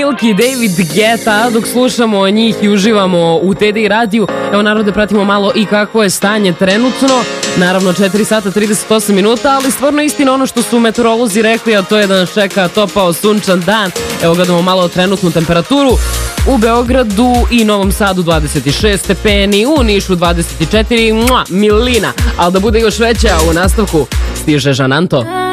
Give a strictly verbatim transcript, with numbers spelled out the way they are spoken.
Milk i David Guetta, dok slušamo njih i uživamo u T D I radiju. Evo, narode, pratimo malo i kako je stanje trenutno. Naravno, četiri sata trideset osam minuta, ali stvarno istina ono što su meteorolozi rekli, a to je da nas čeka topao sunčan dan. Evo, gledamo malo trenutnu temperaturu. U Beogradu i Novom Sadu dvadeset šest stepeni, u Nišu dvadeset četiri, mua, milina. Ali da bude još veća, u nastavku stiže Žan Anto.